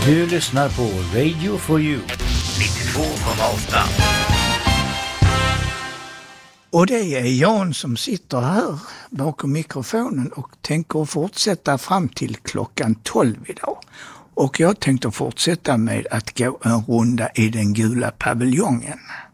Du lyssnar på Radio for You 92,8. Och det är Jan som sitter här bakom mikrofonen och tänker fortsätta fram till klockan 12 idag. Och jag tänkte fortsätta med att gå en runda i den gula paviljongen.